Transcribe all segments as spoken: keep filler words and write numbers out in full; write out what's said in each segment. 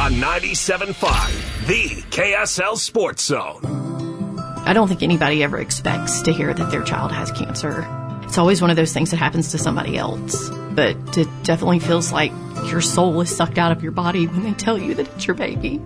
on ninety-seven point five, the K S L Sports Zone. I don't think anybody ever expects to hear that their child has cancer. It's always one of those things that happens to somebody else. But it definitely feels like your soul is sucked out of your body when they tell you that it's your baby.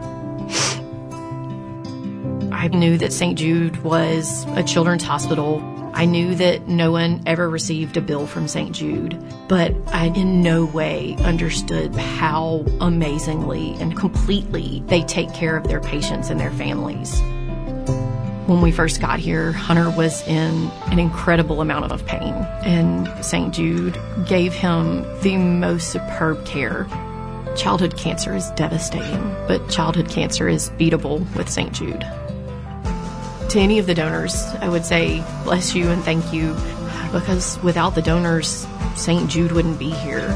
I knew that Saint Jude was a children's hospital. I knew that no one ever received a bill from Saint Jude, but I in no way understood how amazingly and completely they take care of their patients and their families. When we first got here, Hunter was in an incredible amount of pain, and Saint Jude gave him the most superb care. Childhood cancer is devastating, but childhood cancer is beatable with Saint Jude. To any of the donors, I would say bless you and thank you, because without the donors, Saint Jude wouldn't be here.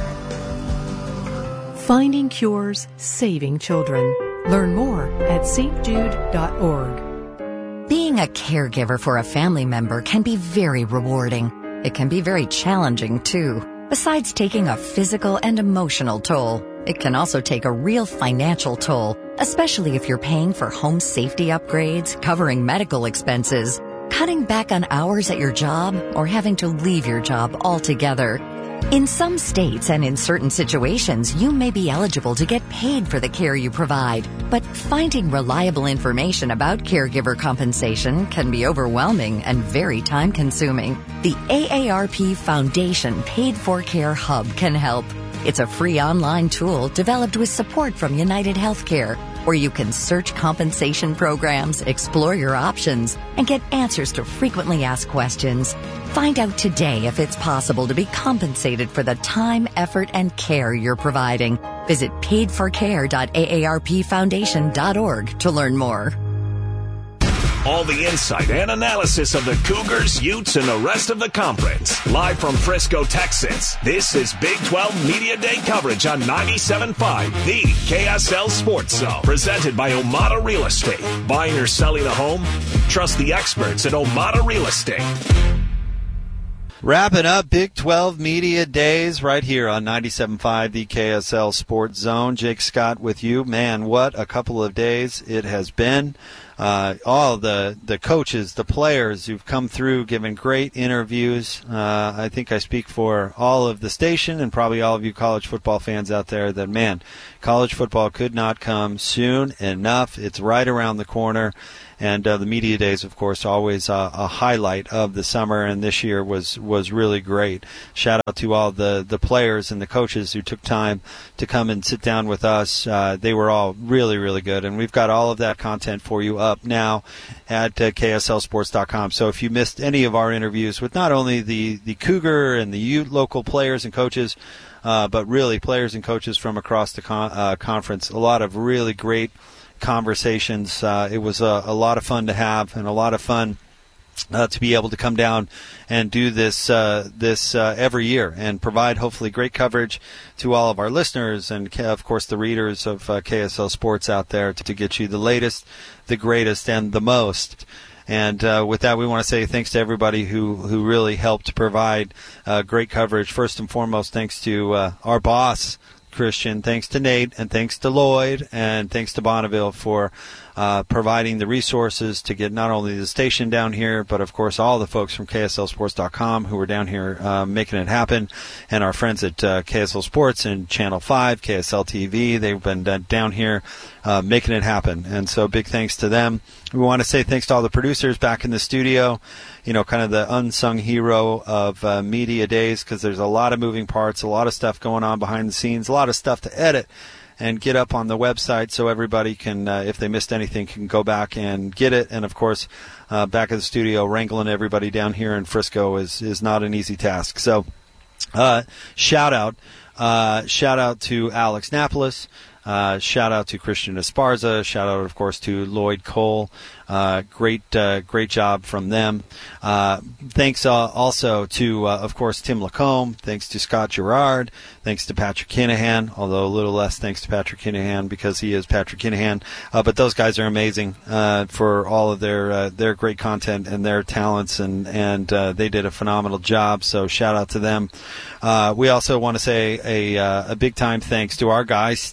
Finding cures, saving children. Learn more at s t jude dot org. Being a caregiver for a family member can be very rewarding. It can be very challenging, too. Besides taking a physical and emotional toll, it can also take a real financial toll, especially if you're paying for home safety upgrades, covering medical expenses, cutting back on hours at your job, or having to leave your job altogether. In some states and in certain situations, you may be eligible to get paid for the care you provide, but finding reliable information about caregiver compensation can be overwhelming and very time-consuming. The A A R P Foundation Paid for Care Hub can help. It's a free online tool developed with support from United Healthcare, where you can search compensation programs, explore your options, and get answers to frequently asked questions. Find out today if it's possible to be compensated for the time, effort, and care you're providing. Visit paid for care dot a a r p foundation dot org to learn more. All the insight and analysis of the Cougars, Utes, and the rest of the conference. Live from Frisco, Texas, this is Big twelve Media Day coverage on ninety-seven point five, the K S L Sports Zone. Presented by Omada Real Estate. Buying or selling a home? Trust the experts at Omada Real Estate. Wrapping up Big twelve Media Days right here on ninety-seven point five, the K S L Sports Zone. Jake Scott with you. Man, what a couple of days it has been. Uh, all the, the coaches, the players who've come through, given great interviews. Uh, I think I speak for all of the station and probably all of you college football fans out there that, man, college football could not come soon enough. It's right around the corner. And uh, the media days, of course, always uh, a highlight of the summer, and this year was, was really great. Shout out to all the, the players and the coaches who took time to come and sit down with us. Uh, they were all really, really good, and we've got all of that content for you up now at uh, K S L sports dot com. So if you missed any of our interviews with not only the, the Cougar and the Ute local players and coaches, uh, but really players and coaches from across the con- uh, conference, a lot of really great conversations. Uh, it was a, a lot of fun to have, and a lot of fun uh, to be able to come down and do this uh, this uh, every year and provide hopefully great coverage to all of our listeners and, of course, the readers of uh, K S L Sports out there to, to get you the latest, the greatest, and the most. And uh, with that, we want to say thanks to everybody who, who really helped provide uh, great coverage. First and foremost, thanks to uh, our boss, Christian, thanks to Nate, and thanks to Lloyd, and thanks to Bonneville for uh, providing the resources to get not only the station down here, but of course all the folks from K S L sports dot com who were down here uh, making it happen, and our friends at uh, K S L Sports and Channel five, K S L T V. They've been uh, down here uh, making it happen, and so big thanks to them. We want to say thanks to all the producers back in the studio, you know, kind of the unsung hero of uh, media days, because there's a lot of moving parts, a lot of stuff going on behind the scenes, a lot of stuff to edit and get up on the website so everybody can, uh, if they missed anything, can go back and get it. And, of course, uh, back at the studio, wrangling everybody down here in Frisco is, is not an easy task. So uh, shout out. Uh, shout out to Alex Napolis. Uh, shout out to Christian Esparza. Shout out, of course, to Lloyd Cole. Uh, great, uh, great job from them. Uh, thanks uh, also to, uh, of course, Tim Lacombe. Thanks to Scott Gerard. Thanks to Patrick Kinahan, although a little less thanks to Patrick Kinahan because he is Patrick Kinahan. Uh, but those guys are amazing uh, for all of their uh, their great content and their talents, and and uh, they did a phenomenal job. So shout out to them. Uh, we also want to say a uh, a big time thanks to our guy Stone.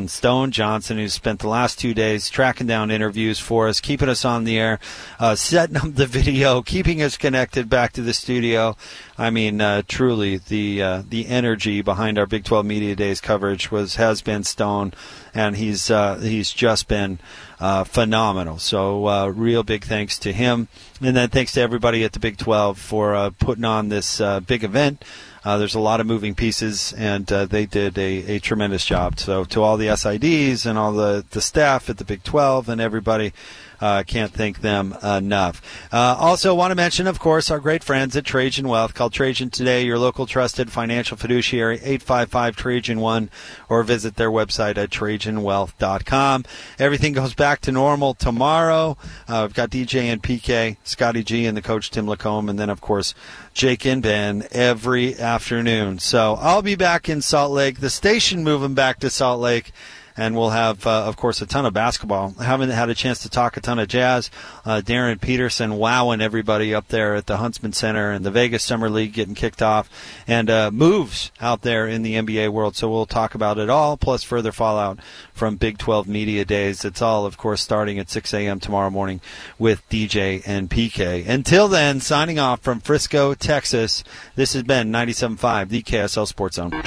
and Stone Johnson, who spent the last two days tracking down interviews for us, keeping us on the air, uh, setting up the video, keeping us connected back to the studio. I mean, uh, truly, the uh, the energy behind our Big twelve Media Days coverage was has been Stone, and he's uh, he's just been uh, phenomenal. So, uh, real big thanks to him, and then thanks to everybody at the Big twelve for uh, putting on this uh, big event. Uh, there's a lot of moving pieces, and uh, they did a, a tremendous job. So, to all the S I Ds and all the, the staff at the Big twelve and everybody, uh, can't thank them enough. Uh, also, want to mention, of course, our great friends at Trajan Wealth. Call Trajan today, your local trusted financial fiduciary, eight five five Trajan one, or visit their website at trajan wealth dot com. Everything goes back to normal tomorrow. Uh, we've got D J and P K, Scotty G, and the coach Tim Lacombe, and then, of course, Jake and Ben every afternoon. So I'll be back in Salt Lake. The station moving back to Salt Lake. And we'll have, uh, of course, a ton of basketball. I haven't had a chance to talk a ton of Jazz. Uh, Darren Peterson wowing everybody up there at the Huntsman Center, and the Vegas Summer League getting kicked off, and uh, moves out there in the N B A world. So we'll talk about it all, plus further fallout from Big twelve Media Days. It's all, of course, starting at six a.m. tomorrow morning with D J and P K. Until then, signing off from Frisco, Texas, this has been ninety-seven point five, the K S L Sports Zone.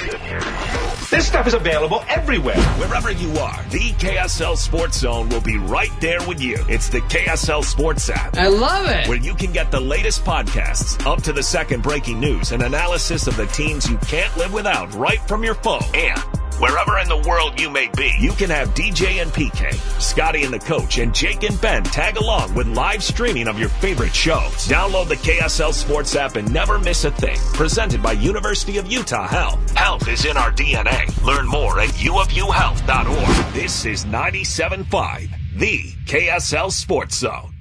This stuff is available everywhere. Wherever you are, the K S L Sports Zone will be right there with you. It's the K S L Sports app. I love it. Where you can get the latest podcasts, up to the second breaking news, and analysis of the teams you can't live without right from your phone. And wherever in the world you may be, you can have D J and P K, Scotty and the coach, and Jake and Ben tag along with live streaming of your favorite shows. Download the K S L Sports app and never miss a thing. Presented by University of Utah Health. Health is in our D N A. Learn more at u of u health dot org. This is ninety-seven point five, the K S L Sports Zone.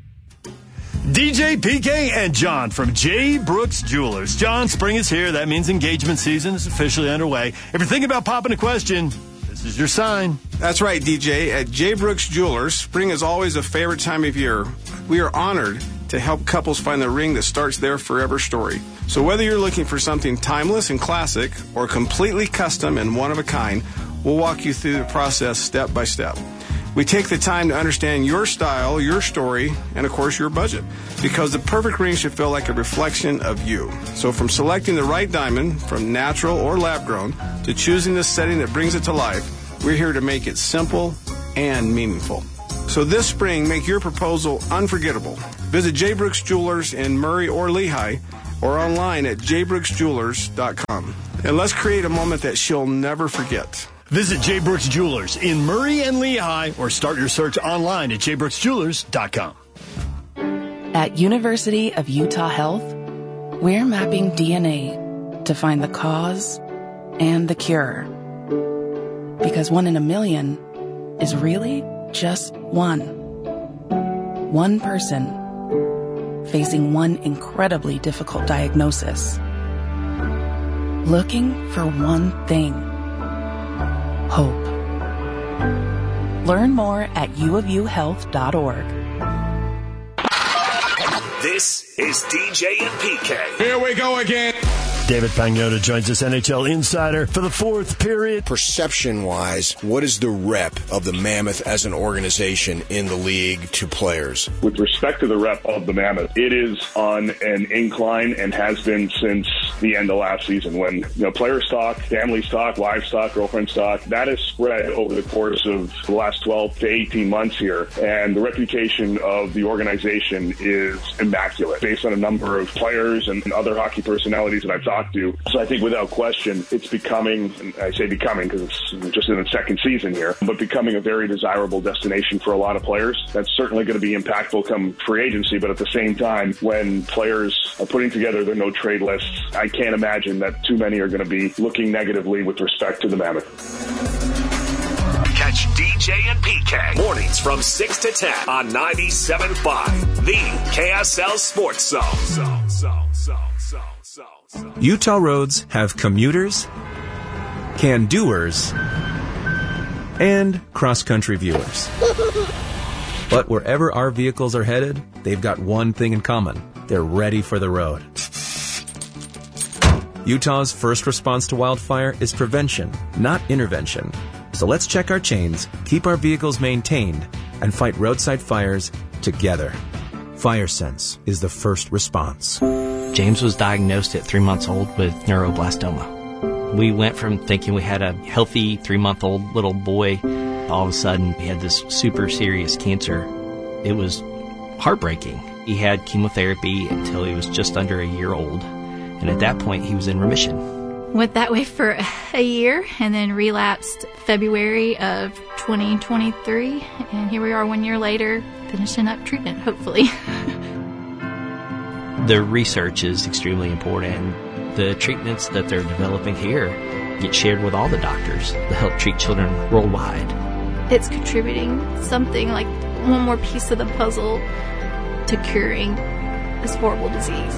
D J, P K, and John from J. Brooks Jewelers. John, spring is here. That means engagement season is officially underway. If you're thinking about popping a question, this is your sign. That's right, D J. At J. Brooks Jewelers, spring is always a favorite time of year. We are honored to help couples find the ring that starts their forever story. So whether you're looking for something timeless and classic or completely custom and one of a kind, we'll walk you through the process step by step. We take the time to understand your style, your story, and of course your budget, because the perfect ring should feel like a reflection of you. So from selecting the right diamond, from natural or lab grown, to choosing the setting that brings it to life, we're here to make it simple and meaningful. So this spring, make your proposal unforgettable. Visit J. Brooks Jewelers in Murray or Lehigh, or online at j brooks jewelers dot com. And let's create a moment that she'll never forget. Visit J. Brooks Jewelers in Murray and Lehigh, or start your search online at j brooks jewelers dot com. At University of Utah Health, we're mapping D N A to find the cause and the cure. Because one in a million is really just one. One person facing one incredibly difficult diagnosis. Looking for one thing. Hope. Learn more at u of u health dot org. This is D J and P K. Here we go again. David Pagnotta joins us, N H L insider, for the fourth period. Perception-wise, what is the rep of the Mammoth as an organization in the league to players? With respect to the rep of the Mammoth, it is on an incline and has been since the end of last season, when you know player stock, family stock, wife stock, girlfriend stock, that has spread over the course of the last twelve to eighteen months here. And the reputation of the organization is immaculate based on a number of players and other hockey personalities that I've talked to. So I think without question, it's becoming, and I say becoming because it's just in its second season here, but becoming a very desirable destination for a lot of players. That's certainly going to be impactful come free agency, but at the same time, when players are putting together their no-trade lists, I can't imagine that too many are going to be looking negatively with respect to the Mammoth. Catch D J and P K mornings from six to ten on ninety-seven point five, the K S L Sports Zone. Zone, zone, zone, zone, zone, zone. Utah roads have commuters, can-doers, and cross-country viewers. But wherever our vehicles are headed, they've got one thing in common. They're ready for the road. Utah's first response to wildfire is prevention, not intervention. So let's check our chains, keep our vehicles maintained, and fight roadside fires together. FireSense is the first response. James was diagnosed at three months old with neuroblastoma. We went from thinking we had a healthy three-month-old little boy. All of a sudden, he had this super serious cancer. It was heartbreaking. He had chemotherapy until he was just under a year old. And at that point, he was in remission. Went that way for a year and then relapsed February of twenty twenty-three. And here we are one year later, finishing up treatment, hopefully. The research is extremely important. The treatments that they're developing here get shared with all the doctors to help treat children worldwide. It's contributing something like one more piece of the puzzle to curing this horrible disease.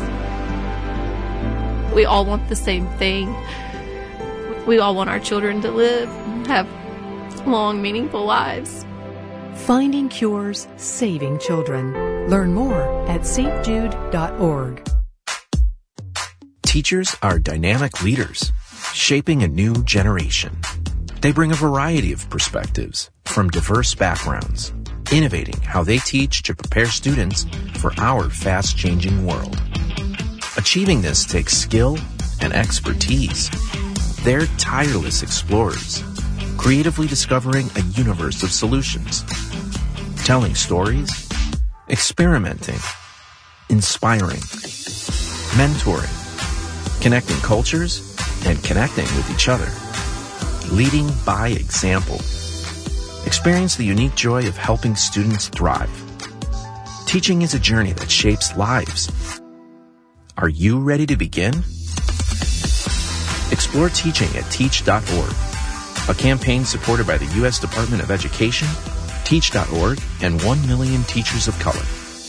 We all want the same thing. We all want our children to live, have long, meaningful lives. Finding cures, saving children. Learn more at s t jude dot org. Teachers are dynamic leaders, shaping a new generation. They bring a variety of perspectives from diverse backgrounds, innovating how they teach to prepare students for our fast-changing world. Achieving this takes skill and expertise. They're tireless explorers, creatively discovering a universe of solutions, telling stories, experimenting, inspiring, mentoring, connecting cultures, and connecting with each other. Leading by example. Experience the unique joy of helping students thrive. Teaching is a journey that shapes lives. Are you ready to begin? Explore teaching at teach dot org, a campaign supported by the U S Department of Education, teach dot org, and one million teachers of color.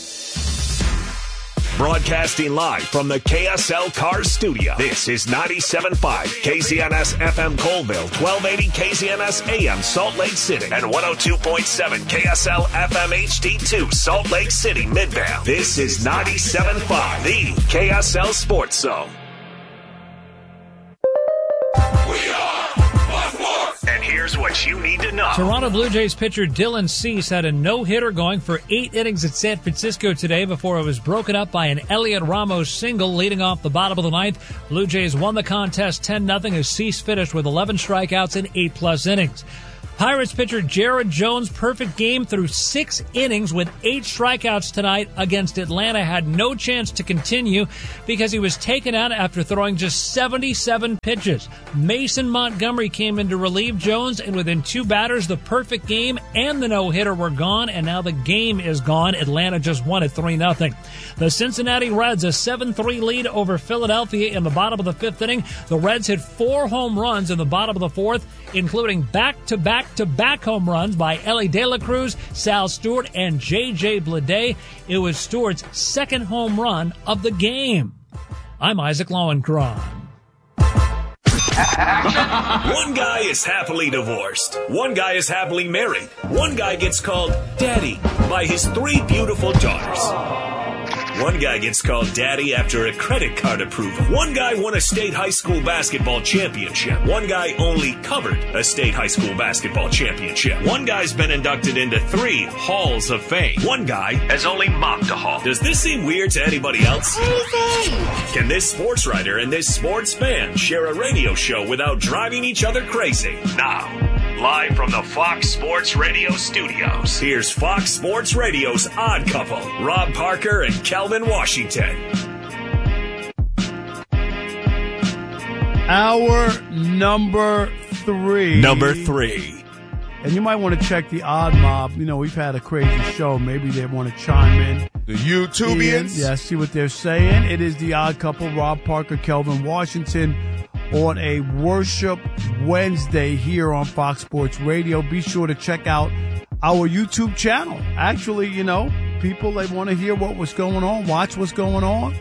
Broadcasting live from the K S L Cars Studio. This is ninety-seven point five K Z N S F M Colville, twelve eighty K Z N S A M Salt Lake City, and one oh two point seven K S L F M H D two Salt Lake City, Midvale. This is ninety-seven point five, the K S L Sports Zone. And here's what you need to know. Toronto Blue Jays pitcher Dylan Cease had a no-hitter going for eight innings at San Francisco today before it was broken up by an Elliot Ramos single leading off the bottom of the ninth. Blue Jays won the contest ten nothing as Cease finished with eleven strikeouts in eight-plus innings. Pirates pitcher Jared Jones' perfect game through six innings with eight strikeouts tonight against Atlanta had no chance to continue because he was taken out after throwing just seventy-seven pitches. Mason Montgomery came in to relieve Jones, and within two batters, the perfect game and the no-hitter were gone, and now the game is gone. Atlanta just won at three nothing. The Cincinnati Reds, a seven three lead over Philadelphia in the bottom of the fifth inning. The Reds hit four home runs in the bottom of the fourth, including back-to-back Back-to-back home runs by Ellie De La Cruz, Sal Stewart, and J J Bleday. It was Stewart's second home run of the game. I'm Isaac Lowenkron. One guy is happily divorced. One guy is happily married. One guy gets called Daddy by his three beautiful daughters. One guy gets called Daddy after a credit card approval. One guy won a state high school basketball championship. One guy only covered a state high school basketball championship. One guy's been inducted into three halls of fame. One guy has only mopped a hall. Does this seem weird to anybody else? Can this sports writer and this sports fan share a radio show without driving each other crazy? Now, live from the Fox Sports Radio studios, here's Fox Sports Radio's Odd Couple, Rob Parker and Kelvin Washington. Hour number three. Number three. And you might want to check the Odd Mob. You know, we've had a crazy show. Maybe they want to chime in. The YouTubians? Yeah, see what they're saying. It is the Odd Couple, Rob Parker, Kelvin Washington, on a Worship Wednesday here on Fox Sports Radio. Be sure to check out our YouTube channel. Actually, you know, people, they want to hear what was going on, watch what's going on.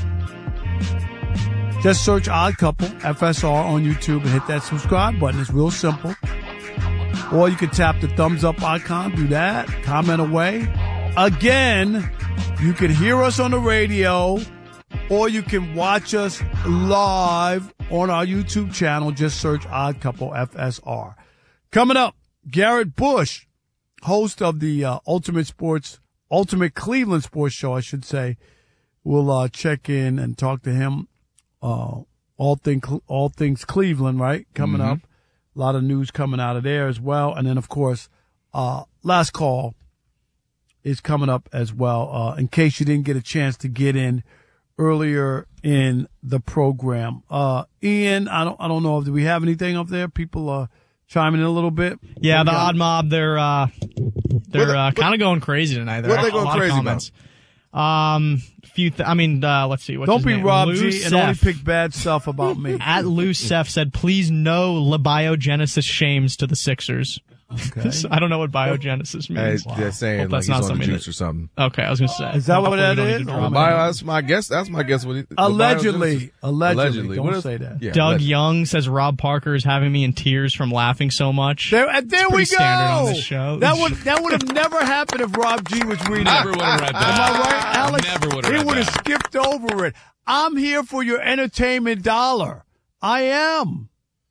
Just search Odd Couple, F S R, on YouTube and hit that subscribe button. It's real simple. Or you can tap the thumbs up icon, do that, comment away. Again, you can hear us on the radio, or you can watch us live on our YouTube channel. Just search Odd Couple F S R. Coming up, Garrett Bush, host of the uh, Ultimate Sports, Ultimate Cleveland Sports Show, I should say. We'll uh, check in and talk to him. Uh, all thing, all things Cleveland, right? Coming Mm-hmm. up, a lot of news coming out of there as well. And then, of course, uh, last call is coming up as well. Uh, in case you didn't get a chance to get in earlier in the program, uh, Ian, I don't, I don't know if do we have anything up there. People are chiming in a little bit. Yeah, What the we got? Odd Mob, they're uh, they're uh, kind of going crazy tonight. There what are they a going lot of crazy comments. Um, few. Th- I mean, uh, let's see. What's Don't his be name? Rob Lou G and only Seth. pick bad stuff about me. At Lou Seth said, please no labiogenesis shames to the Sixers. Okay. So I don't know what biogenesis Hey, means. they're saying Hope like that's he's not on the something juice that- or something. Okay, I was going to say. Is that what Hopefully that we don't is? need to Oh, drop man. it. Bio, that's my guess. That's my guess. What he, Allegedly. the biogenesis- Allegedly. Don't What is- say that. Yeah, Doug allegedly. Young says Rob Parker is having me in tears from laughing so much. There, and there It's we pretty go. standard on this show. That would that would have never happened if Rob G was reading. Never it. would have read that. Am I right, Alex? Never would have He read would have that. skipped over it. I'm here for your entertainment dollar. I am.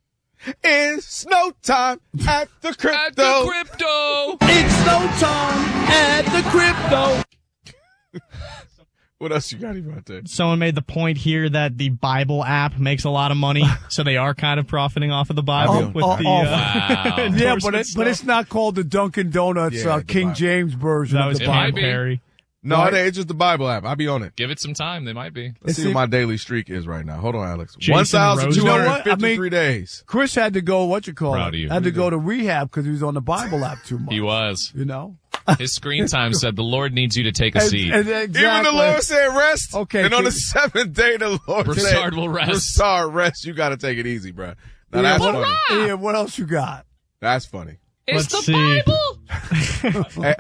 It's no time at the crypto. At the crypto. It's no time at the crypto. What else you got even out there? Someone made the point here that the Bible app makes a lot of money, so they are kind of profiting off of the Bible with oh, the oh. uh, Wow. Yeah, endorsement but it, stuff. but it's not called the Dunkin' Donuts Yeah, uh, the King Bible. James version that of was the It might Bible. be. Perry. No, Right. it ain't, it's just the Bible app. I'll be on it. Give it some time. They might be. Let's see see- what my daily streak is right now. Hold on, Alex. Jason one thousand two hundred fifty-three You know what? I days. Chris had to go, what you call Proud it? of you. Had to go to rehab because he was on the Bible app too much. He was. You know? His screen time said the Lord needs you to take a And- seat. and Even exactly. the Lord said rest. Okay, And on the can- seventh day, the Lord said, Broussard will rest. Broussard rest. You got to take it easy, bro. Now, Ian, that's what, funny. Ian, what else you got? That's funny. It's Let's the see. Bible. Hey,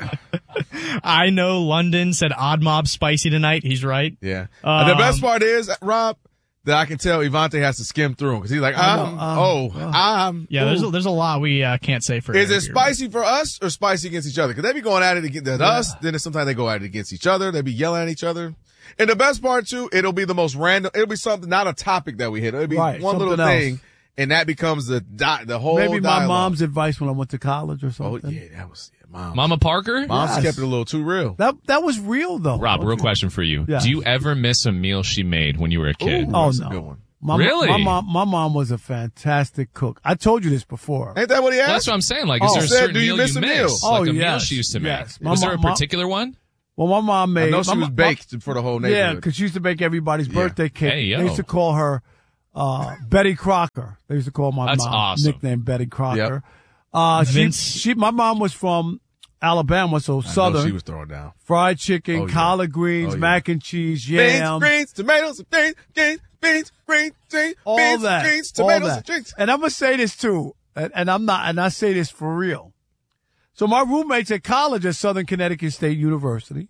I know London said Odd Mob spicy tonight. He's right. yeah. Um, the best part is, Rob, that I can tell Ivante has to skim through them because he's like, I know, I'm, um, oh, uh, I'm. Yeah, there's ooh. a, there's a lot we uh, can't say for Is Eric it here. spicy for us or spicy against each other? Because they be going at it against us. Then sometimes they go at it against each other. They be yelling at each other. And the best part too, it'll be the most random. It'll be something, not a topic that we hit. It'll be Right, one little something else. thing, and that becomes the di- the whole. Maybe my dialogue. mom's advice when I went to college or Oh something. yeah, that was yeah, mom. Mama Parker? Mom's Yes. kept it a little too real. That that was real though. Rob, real question for you. Yeah. Do you ever miss a meal she made when you were a kid? Oh That's a no. good one. My, Really? My mom, my mom was a fantastic cook. I told you this before. Ain't that what he Well, asked? that's what I'm saying. Like, is Oh. there a Said, certain do you meal miss you a meal? miss? Oh, like a meal yes, she used to make. yes. My Was there mom- a my- particular one? Well, my mom made. I know she my, was my- baked for the whole Yeah, neighborhood. because she used to make everybody's Yeah. birthday cake. Hey, yo. They used to call her uh, Betty Crocker. They used to call my That's mom awesome. nickname Betty Crocker. Yep. Uh, she, Vince- she, my mom was from Alabama, so I know southern. she was throwing down. Fried chicken, Oh, yeah. collard greens, Oh, yeah. mac and cheese, Beans, yam, greens, tomatoes, beans, beans, beans, greens, greens, all beans, that, greens, all tomatoes, that. and greens. And I'm gonna say this too, and, and I'm not, and I say this for real. So my roommates at college at Southern Connecticut State University,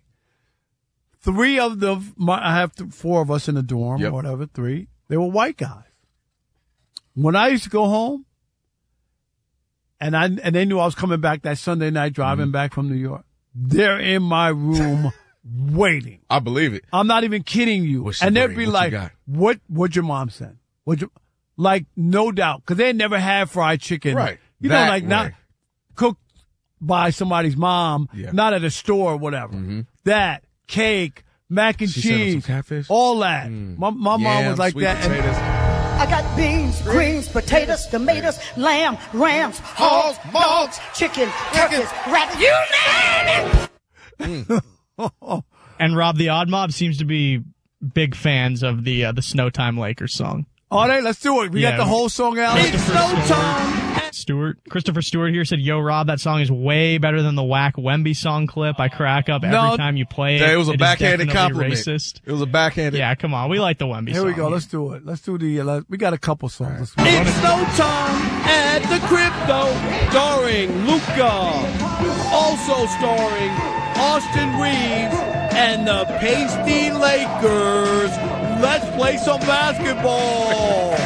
three of the, my, I have th- four of us in the dorm, Yep. or whatever, three. They were white guys. When I used to go home, and I and they knew I was coming back that Sunday night driving Mm-hmm. back from New York, they're in my room waiting. I believe it. I'm not even kidding you. What's she And they'd bring? be What you like, got? "What? What'd your mom send? What? You, like, no doubt, because they never had fried chicken, Right. You That know, like not way. cooked by somebody's mom, Yeah. not at a store or whatever. Mm-hmm. That cake, mac and She sent them some cheese, catfish? all that. Mm. My, my mom Yam, was like sweet that. and- potatoes. I got beans, greens, potatoes, tomatoes, lamb, rams, hogs, dogs, chicken, turkeys, rabbit, you name it! And Rob, the Odd Mob seems to be big fans of the uh, the Snowtime Lakers song. All right, let's do it. We Yeah. got the whole song out. It's Christopher no Stewart. time. Stewart, Christopher Stewart here said, "Yo, Rob, that song is way better than the whack Wemby song clip. I crack up every No. time you play it. Yeah, it was a is backhanded definitely compliment. Racist." It was a backhanded. Yeah, come on, we like the Wemby Here song. we go. Let's do it. Let's do the. Uh, let, we got a couple songs. Let's it's no time at the crypto, starring Luca, also starring Austin Reeves and the Pasty Lakers. Let's play some basketball.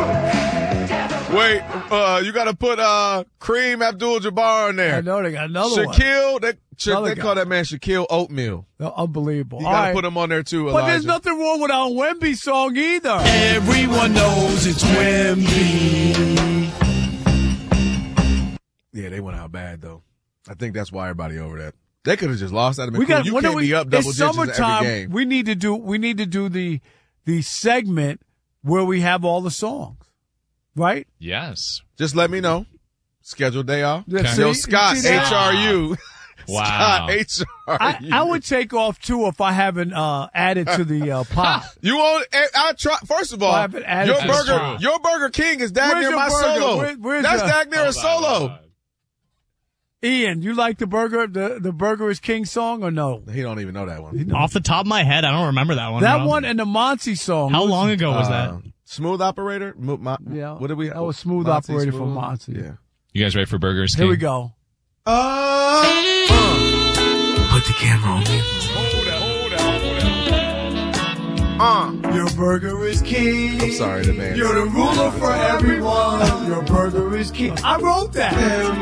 Wait, uh, you got to put uh, Kareem Abdul-Jabbar in there. I know they got another one. Shaquille, they, Another they guy. call that man Shaquille Oatmeal. No, unbelievable. You All got to right. put him on there too, But Elijah. there's nothing wrong with our Wemby song either. Everyone knows it's Wemby. Yeah, they went out bad though. I think that's why everybody over that. They could have just lost that. We got. You when can't we, be up double it's digits summertime. every game. We need to do. We need to do the the segment where we have all the songs, right? Yes. Just let me know. Scheduled day off. Yeah, Yo, see? Scott, See H that? R U. Wow. Scott, H R U. I, I would take off too if I haven't uh, added to the uh, pot. You won't. I try. First of all, I haven't added your to the burger, pot. your Burger King is dag Where's near your my burger? solo. Where- where's That's your- dag near a Hold on, solo. hold on. Ian, you like the burger, the the Burger is King song or no? He don't even know that one. Off the top of my head, I don't remember that one. That Rob. one and the Monty song. How long ago was Uh, that? Smooth Operator. Mo- Mo- Yeah, What did we? that was Smooth Monty Operator Smooth? from Monty. Yeah. You guys ready for Burgers King? Here we go. Uh, Put the camera on me. hold that, hold that, hold that. Uh. Your burger is king. I'm sorry, the man. You're the ruler for everyone. Your burger is king. I wrote that.